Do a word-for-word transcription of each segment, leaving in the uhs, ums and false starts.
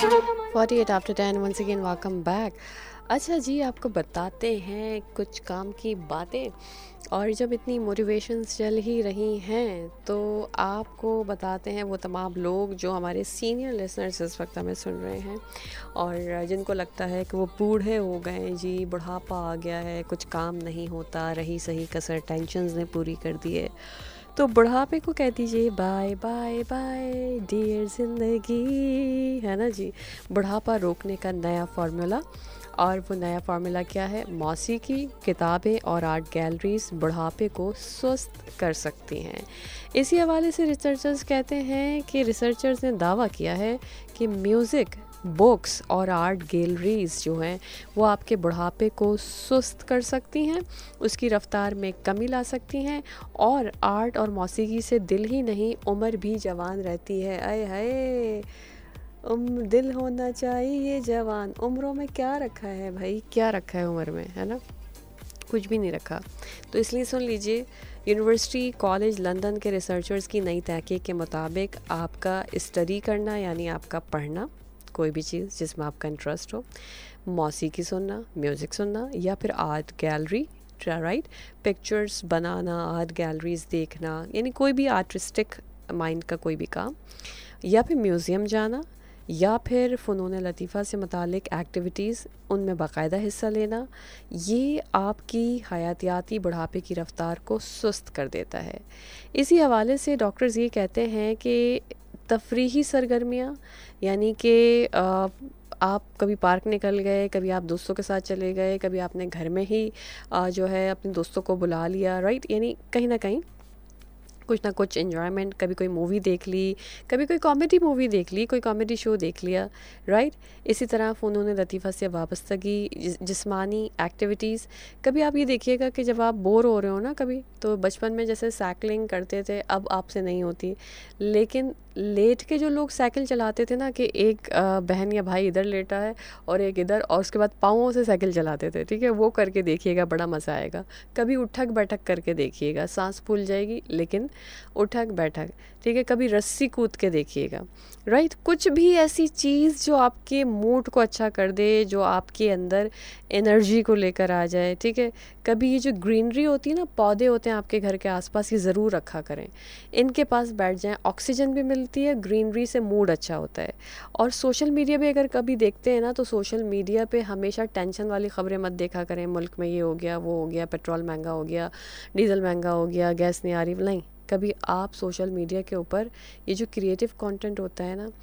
Forty eight after ten once again welcome back. अच्छा जी, आपको बताते हैं कुछ काम की बातें। और जब इतनी मोटिवेशंस चल ही रही हैं तो आपको बताते हैं वो तमाम लोग जो हमारे सीनियर लिसनर्स इस वक्त हमें सुन रहे हैं और जिनको लगता है कि वो बूढ़े हो गए जी, बुढ़ापा आ गया है, कुछ काम नहीं होता, रही सही कसर टेंशन्स ने पूरी कर दी है। तो बुढ़ापे को कह दीजिए बाय बाय बाय डियर ज़िंदगी, है ना जी। बुढ़ापा रोकने का नया फार्मूला, और वो नया फार्मूला क्या है? मौसीकी, किताबें और आर्ट गैलरीज बुढ़ापे को स्वस्थ कर सकती हैं। इसी हवाले से रिसर्चर्स कहते हैं कि रिसर्चर्स ने दावा किया है कि म्यूज़िक, बुक्स और आर्ट गैलरीज जो हैं वो आपके बुढ़ापे को सुस्त कर सकती हैं, उसकी रफ्तार में कमी ला सकती हैं। और आर्ट और मौसीकी से दिल ही नहीं, उम्र भी जवान रहती है। आए हाय, उम दिल होना चाहिए जवान। उम्रों में क्या रखा है भाई, क्या रखा है उम्र में, है ना? कुछ भी नहीं रखा। तो इसलिए सुन लीजिए, यूनिवर्सिटी कॉलेज लंदन के रिसर्चर्स की नई तहकीक के मुताबिक आपका स्टडी करना यानी आपका पढ़ना, कोई भी चीज़ जिसमें आपका इंटरेस्ट हो, मौसीकी सुनना, म्यूज़िक सुनना, या फिर आर्ट गैलरी, राइट, पिक्चर्स बनाना, आर्ट गैलरीज देखना, यानी कोई भी आर्टिस्टिक माइंड का कोई भी काम, या फिर म्यूज़ियम जाना, या फिर फ़नून लतीफ़ा से मुतालिक एक्टिविटीज़, उनमें बाकायदा हिस्सा लेना, ये आपकी हयातियाती बुढ़ापे की रफ़्तार को सुस्त कर देता है। इसी हवाले से डॉक्टर्स ये कहते हैं कि तफरीही सरगर्मियाँ, यानी कि आप कभी पार्क निकल गए, कभी आप दोस्तों के साथ चले गए, कभी आपने घर में ही आ, जो है अपने दोस्तों को बुला लिया, राइट, यानी कहीं ना कहीं कुछ ना कुछ एन्जॉयमेंट, कभी कोई मूवी देख ली, कभी कोई कॉमेडी मूवी देख ली, कोई कॉमेडी शो देख लिया, राइट। इसी तरह फ़नून लतीफ़ा से वाबस्तगी, जिस्मानी एक्टिविटीज़। कभी आप ये देखिएगा कि जब आप बोर हो रहे हो ना, कभी तो बचपन में जैसे साइकिलिंग करते थे, अब आपसे नहीं होती, लेकिन लेट के जो लोग साइकिल चलाते थे ना, कि एक बहन या भाई इधर लेटा है और एक इधर, और उसके बाद पाँवों से साइकिल चलाते थे, ठीक है, वो करके देखिएगा, बड़ा मज़ा आएगा। कभी उठक बैठक करके देखिएगा, सांस फूल जाएगी लेकिन उठक बैठक, ठीक है। कभी रस्सी कूद के देखिएगा, राइट। कुछ भी ऐसी चीज़ जो आपके मूड को अच्छा कर दे, जो आपके अंदर एनर्जी को लेकर आ जाए, ठीक है। कभी ये जो ग्रीनरी होती है ना, पौधे होते हैं आपके घर के आसपास, ये ज़रूर रखा करें, इनके पास बैठ जाएं, ऑक्सीजन भी मिलती है, ग्रीनरी से मूड अच्छा होता है। और सोशल मीडिया पे अगर कभी देखते हैं ना, तो सोशल मीडिया पे हमेशा टेंशन वाली खबरें मत देखा करें, मुल्क में ये हो गया, वो हो गया, पेट्रोल महंगा हो गया, डीजल महंगा हो गया, गैस नहीं आ रही, नहीं। कभी आप सोशल मीडिया के ऊपर ये जो क्रिएटिव कंटेंट होता है ना,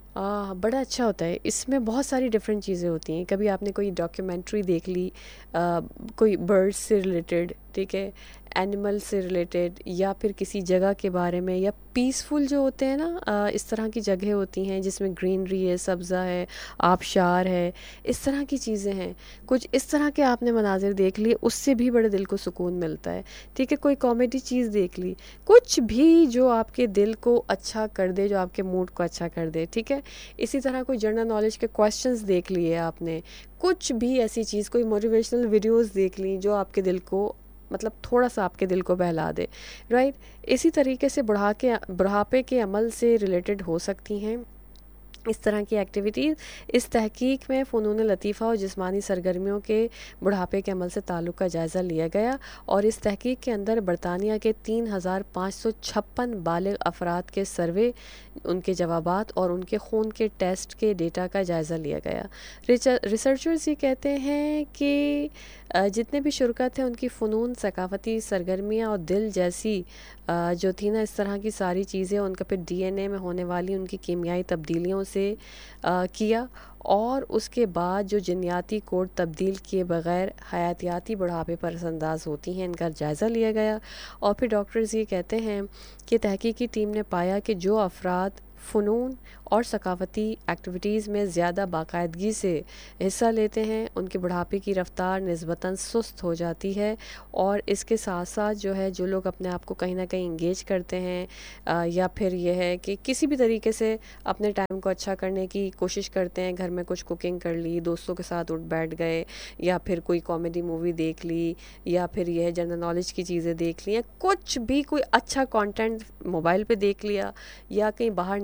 आ, बड़ा अच्छा होता है, इसमें बहुत सारी डिफरेंट चीज़ें होती हैं। कभी आपने कोई डॉक्यूमेंट्री देख ली, आ, कोई बर्ड्स से रिलेटेड, ठीक है, एनिमल से रिलेटेड, या फिर किसी जगह के बारे में, या पीसफुल जो होते हैं ना, आ, इस तरह की जगह होती हैं जिसमें ग्रीनरी है, सब्ज़ा है, आबशार है, इस तरह की चीज़ें हैं। कुछ इस तरह के आपने मनाजिर देख लिए, उससे भी बड़े दिल को सुकून मिलता है, ठीक है। कोई कॉमेडी चीज़ देख ली, कुछ भी जो आपके दिल को अच्छा कर दे, जो आपके मूड को अच्छा कर दे, ठीक है। इसी तरह कोई जनरल नॉलेज के क्वेश्चंस देख लिए आपने, कुछ भी ऐसी चीज़, कोई मोटिवेशनल वीडियोस देख ली जो आपके दिल को, मतलब थोड़ा सा आपके दिल को बहला दे, राइट। इसी तरीके से बुढ़ा के बुढ़ापे के अमल से रिलेटेड हो सकती हैं इस तरह की एक्टिविटीज़। इस तहकीक में फ़नून लतीफ़ा और जिस्मानी सरगर्मियों के बुढ़ापे के अमल से ताल्लुक़ का जायज़ा लिया गया, और इस तहकीक के अंदर बरतानिया के तीन हज़ार पाँच सौ छप्पन बालिग अफराद के सर्वे, उनके जवाबात और उनके खून के टेस्ट के डेटा का जायज़ा लिया गया। रिसर्चर्स ये कहते हैं कि जितने भी शुरा थे, उनकी फ़नून, सकाफ़ती सरगर्मियाँ और दिल जैसी जो थी ना, इस तरह की सारी चीज़ें, उनका फिर डीएनए में होने वाली उनकी कीमियाई तब्दीलियों से आ, किया, और उसके बाद जो जनियाती कोड तब्दील किए बग़ैर हयातियाती बुढ़ापे पर असरअंदाज होती हैं, इनका जायज़ा लिया गया। और फिर डॉक्टर्स ये कहते हैं कि तहकीकी टीम ने पाया कि जो अफराद फ़नून और सकाफ़ती एक्टिविटीज़ में ज़्यादा बाकायदगी से हिस्सा लेते हैं, उनके बुढ़ापे की रफ़्तार निस्बतन सुस्त हो जाती है। और इसके साथ साथ जो है, जो लोग अपने आप को कहीं ना कहीं इंगेज करते हैं, आ, या फिर यह है कि किसी भी तरीके से अपने टाइम को अच्छा करने की कोशिश करते हैं, घर में कुछ कुकिंग कर ली, दोस्तों के साथ उठ बैठ गए, या फिर कोई कॉमेडी मूवी देख ली, या फिर यह जनरल नॉलेज की चीज़ें देख ली, या कुछ भी कोई अच्छा कंटेंट मोबाइल पे देख लिया, या कहीं बाहर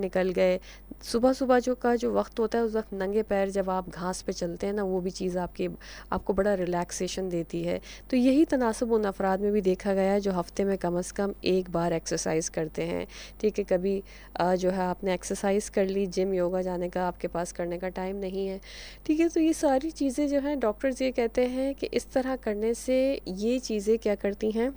निकल गए। सुबह सुबह जो का जो वक्त होता है उस वक्त नंगे पैर जब आप घास पे चलते हैं ना, वो भी चीज़ आपके आपको बड़ा रिलैक्सेशन देती है। तो यही तनासुब उन अफराद में भी देखा गया है जो हफ्ते में कम अज़ कम एक बार एक्सरसाइज करते हैं। ठीक है, कभी आ, जो है आपने एक्सरसाइज कर ली, जिम योगा जाने का आपके पास करने का टाइम नहीं है। ठीक है, तो ये सारी चीज़ें जो हैं डॉक्टर्स ये कहते हैं कि इस तरह करने से ये चीज़ें क्या करती हैं,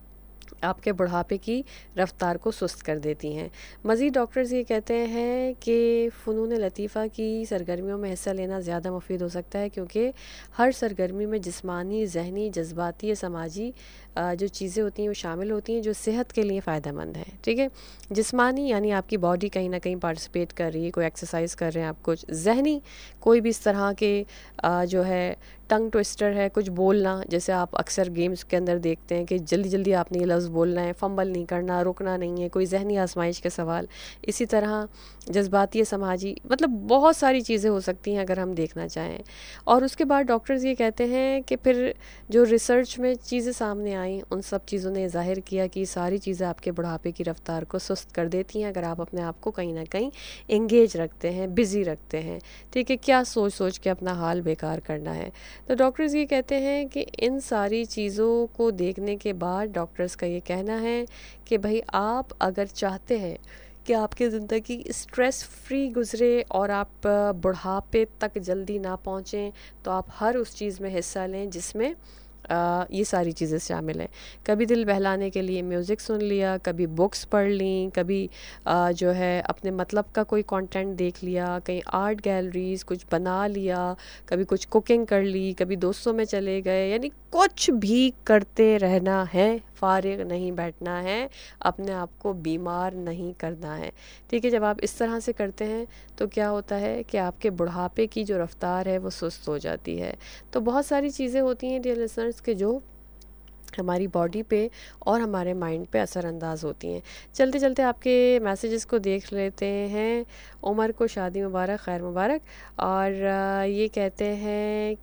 आपके बुढ़ापे की रफ्तार को सुस्त कर देती हैं। मज़ीद डॉक्टर्स ये कहते हैं कि फ़नून लतीफ़ा की सरगर्मियों में हिस्सा लेना ज़्यादा मुफीद हो सकता है, क्योंकि हर सरगर्मी में जिस्मानी, ज़हनी, जज्बाती या समाजी जो चीज़ें होती हैं वो शामिल होती हैं जो सेहत के लिए फ़ायदेमंद है। ठीक है, जिस्मानी यानी आपकी बॉडी कहीं ना कहीं पार्टिसिपेट कर रही है, कोई एक्सरसाइज कर रहे हैं आप कुछ। ज़हनी, कोई भी इस तरह के जो है टंग ट्विस्टर है, कुछ बोलना, जैसे आप अक्सर गेम्स के अंदर देखते हैं कि जल्दी जल्दी आपने ये लफ्ज़ बोलना है, फंबल नहीं करना, रुकना नहीं है, कोई जहनी आजमाइश के सवाल। इसी तरह जज्बाती, समाजी, मतलब बहुत सारी चीज़ें हो सकती हैं अगर हम देखना चाहें। और उसके बाद डॉक्टर्स ये कहते हैं कि फिर जो रिसर्च में चीज़ें सामने आई, उन सब चीज़ों ने ज़ाहिर किया कि सारी चीज़ें आपके बुढ़ापे की रफ्तार को सुस्त कर देती हैं अगर आप अपने आप को कहीं ना कहीं इंगेज रखते हैं, बिज़ी रखते हैं। ठीक है, क्या सोच सोच के अपना हाल बेकार करना है। तो डॉक्टर्स ये कहते हैं कि इन सारी चीज़ों को देखने के बाद डॉक्टर्स का ये कहना है कि भाई आप अगर चाहते हैं कि आपकी ज़िंदगी स्ट्रेस फ्री गुज़रे और आप बुढ़ापे तक जल्दी ना पहुँचें, तो आप हर उस चीज़ में हिस्सा लें जिसमें आ, ये सारी चीज़ें शामिल हैं। कभी दिल बहलाने के लिए म्यूज़िक सुन लिया, कभी बुक्स पढ़ ली, कभी आ, जो है अपने मतलब का कोई कंटेंट देख लिया, कहीं आर्ट गैलरीज़ कुछ बना लिया, कभी कुछ कुकिंग कर ली, कभी दोस्तों में चले गए। यानी कुछ भी करते रहना है, फारिग नहीं बैठना है, अपने आप को बीमार नहीं करना है। ठीक है, जब आप इस तरह से करते हैं तो क्या होता है कि आपके बुढ़ापे की जो रफ्तार है वो सुस्त हो जाती है। तो बहुत सारी चीज़ें होती हैं डियर लिसनर्स के जो हमारी बॉडी पे और हमारे माइंड पे असरअंदाज होती हैं। चलते चलते आपके मैसेजेस को देख लेते हैं। उमर को शादी मुबारक, खैर मुबारक। और ये कहते हैं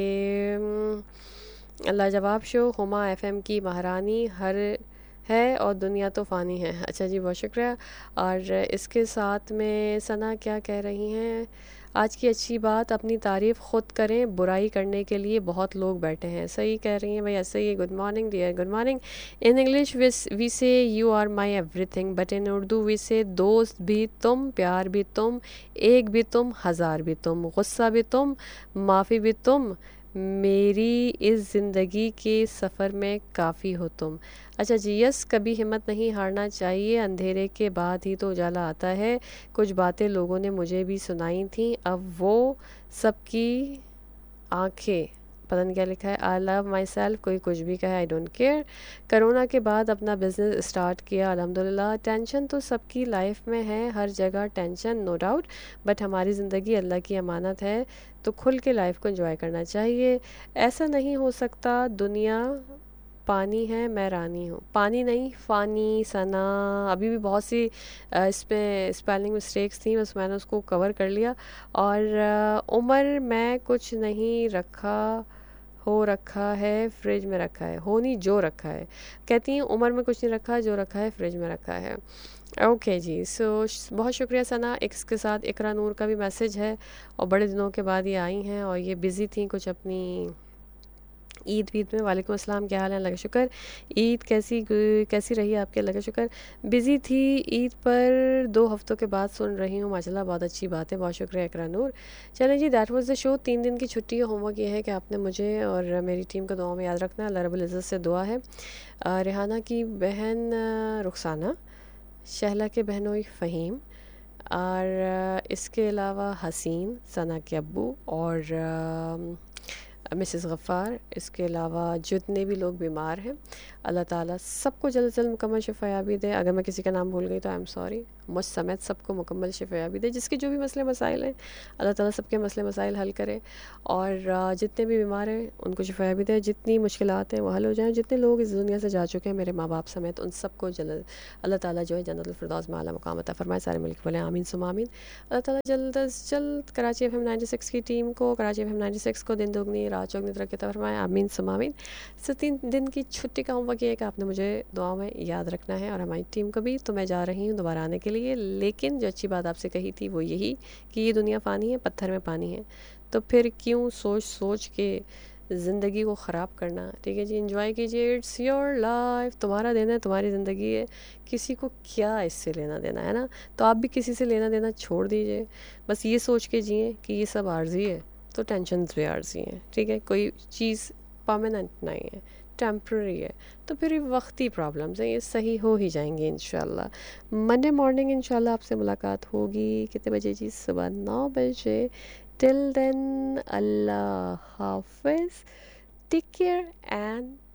कि लाजवाब शो, हुमा एफएम की महारानी हर है और दुनिया तो फ़ानी है। अच्छा जी, बहुत शुक्रिया। और इसके साथ में सना क्या कह रही हैं, आज की अच्छी बात, अपनी तारीफ़ ख़ुद करें, बुराई करने के लिए बहुत लोग बैठे हैं। सही कह रही हैं भाई, ऐसे ही। Good morning dear, good morning. In English we से you are my everything, but in Urdu we से दोस्त भी तुम, प्यार भी तुम, एक भी तुम, हज़ार भी तुम, गुस्सा भी तुम, माफ़ी भी तुम, मेरी इस ज़िंदगी के सफ़र में काफ़ी हो तुम। अच्छा जी, यस, कभी हिम्मत नहीं हारना चाहिए, अंधेरे के बाद ही तो उजाला आता है। कुछ बातें लोगों ने मुझे भी सुनाई थी, अब वो सबकी आंखें, पता नहीं क्या लिखा है, आई लव माई सेल्फ, कोई कुछ भी कहे, आई डोंट केयर। कोरोना के बाद अपना बिजनेस स्टार्ट किया, अल्हम्दुलिल्लाह। टेंशन तो सबकी लाइफ में है, हर जगह टेंशन, नो डाउट, बट हमारी ज़िंदगी अल्लाह की अमानत है, तो खुल के लाइफ को एंजॉय करना चाहिए। ऐसा नहीं हो सकता, दुनिया पानी है, मैं रानी हूँ। पानी नहीं, फ़ानी। सना, अभी भी बहुत सी इसमें स्पेलिंग मिस्टेक्स थी, बस मैंने उसको कवर कर लिया। और उमर, मैं कुछ नहीं रखा, हो रखा है, फ्रिज में रखा है, हो नहीं जो रखा है। कहती हैं उमर में कुछ नहीं रखा, जो रखा है फ्रिज में रखा है। ओके जी, सो बहुत शुक्रिया सना। इसके साथ इकरा नूर का भी मैसेज है, और बड़े दिनों के बाद ये आई हैं और ये बिज़ी थी कुछ अपनी ईद वीद में। वालेकुम अस्सलाम, क्या हाल है? अल्लाह का शुक्र। ईद कैसी कैसी रही आपके? अल्लाह का शुक्र। बिज़ी थी ईद पर, दो हफ्तों के बाद सुन रही हूँ, माशाल्लाह बहुत अच्छी बात है, बहुत शुक्रिया इकरा नूर। चलें जी, दैट वाज द शो। तीन दिन की छुट्टी है, होमवर्क ये है कि आपने मुझे और मेरी टीम को दुआ में याद रखना। अल्लाह रब्बुल इज़्ज़त से दुआ है, रेहाना की बहन रुखसाना, शहला के बहनोई फ़हीम, और इसके अलावा हसीन, सना के अब्बू और मिसेस गफ़ार, इसके अलावा जितने भी लोग बीमार हैं, अल्लाह ताला सबको जल्द से जल्द मुकम्मल शिफ़ायाबी दे। अगर मैं किसी का नाम भूल गई तो आई एम सॉरी। मुझ समेत सबको मुकम्मल शिफ़ायाबी दे, जिसके जो भी मसले मसाइल हैं, अल्लाह ताला सबके मसले मसाइल हल करे। और जितने भी बीमार हैं उनको शिफ़ायाबी दे, जितनी मुश्किलात हैं वो हल हो जाएँ। जितने लोग इस दुनिया से जा चुके हैं मेरे माँ बाप समेत, उन सबको जल्द अल्लाह ताला जो है जन्नतुल फिरदौस में आला मुकाम अता फरमाए। सारे मिलकर बोले आमीन सुम आमीन। अल्लाह ताला जल्द अज जल्द Karachi F M ninety six की टीम को, Karachi F M ninety six को दिन दोगुनी रात चौगनी तरक्की अता फरमाए। आमीन सुम आमीन। सो तीन दिन की छुट्टी का होमवर्क ये है कि आपने मुझे दुआ में याद रखना है और हमारी टीम को भी। तो मैं जा रही हूँ दोबारा आने के लिए। लिए, लेकिन जो अच्छी बात आपसे कही थी वो यही कि ये दुनिया फ़ानी है, पत्थर में पानी है। तो फिर क्यों सोच सोच के ज़िंदगी को ख़राब करना। ठीक है जी, एंजॉय कीजिए, इट्स योर लाइफ, तुम्हारा दिन है, तुम्हारी ज़िंदगी है, किसी को क्या इससे लेना देना है ना। तो आप भी किसी से लेना देना छोड़ दीजिए, बस ये सोच के जिए कि ये सब आर्जी है, तो टेंशन भी आर्जी हैं। ठीक है, कोई चीज़ परमानेंट नहीं है, टेम्प्रेरी है, तो फिर ये वक्ती प्रॉब्लम्स हैं, ये सही हो ही जाएंगे इंशाल्लाह। मंडे मॉर्निंग इंशाल्लाह आपसे मुलाकात होगी। कितने बजे जी? सुबह नौ बजे। टिल देन, अल्लाह हाफिज़, टेक केयर एंड